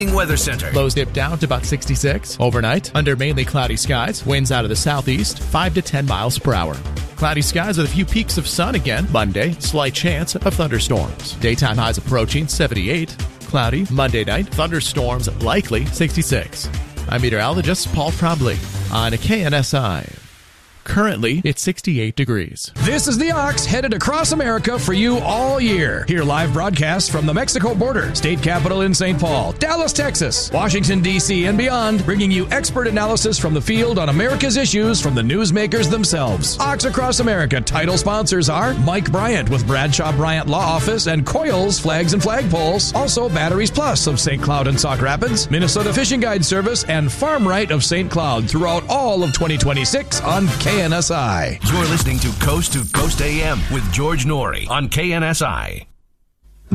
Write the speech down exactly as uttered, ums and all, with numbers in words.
Weather Center. Lows dip down to about sixty-six. Overnight, under mainly cloudy skies, winds out of the southeast, five to ten miles per hour. Cloudy skies with a few peaks of sun again. Monday, slight chance of thunderstorms. Daytime highs approaching seventy-eight. Cloudy. Monday night, thunderstorms likely sixty-six. I'm meteorologist Paul Trombley on K N S I. Currently, it's sixty-eight degrees. This is the Ox headed across America for you all year. Hear live broadcasts from the Mexico border, state capital in Saint Paul, Dallas, Texas, Washington, D C, and beyond, bringing you expert analysis from the field on America's issues from the newsmakers themselves. Ox Across America title sponsors are Mike Bryant with Bradshaw Bryant Law Office and Coils Flags and Flagpoles. Also, Batteries Plus of Saint Cloud and Sauk Rapids, Minnesota Fishing Guide Service, and Farm Right of Saint Cloud throughout all of twenty twenty-six on K N S I. You're listening to Coast to Coast A M with George Norrie on K N S I.